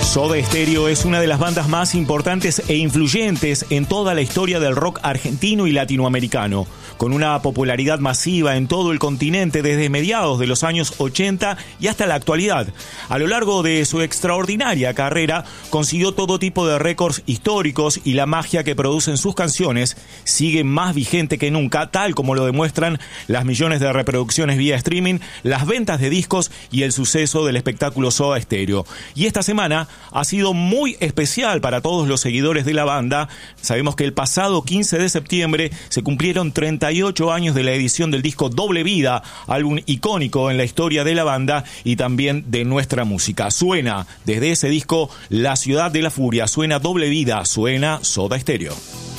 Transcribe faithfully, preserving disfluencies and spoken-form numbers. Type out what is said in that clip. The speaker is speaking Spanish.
Soda Stereo es una de las bandas más importantes e influyentes en toda la historia del rock argentino y latinoamericano, con una popularidad masiva en todo el continente desde mediados de los años ochenta y hasta la actualidad. A lo largo de su extraordinaria carrera, consiguió todo tipo de récords históricos y la magia que producen sus canciones sigue más vigente que nunca, tal como lo demuestran las millones de reproducciones vía streaming, las ventas de discos y el suceso del espectáculo Soda Stereo. Y esta semana ha sido muy especial para todos los seguidores de la banda. Sabemos que el pasado quince de septiembre se cumplieron treinta y ocho años de la edición del disco Doble Vida, álbum icónico en la historia de la banda y también de nuestra música. Suena desde ese disco La Ciudad de la Furia, suena Doble Vida, suena Soda Stereo.